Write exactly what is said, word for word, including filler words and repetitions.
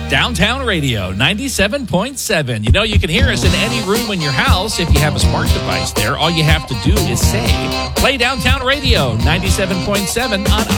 Downtown Radio ninety-seven point seven. You know, you can hear us in any room in your house if you have a smart device there. All you have to do is say, play Downtown Radio ninety-seven point seven on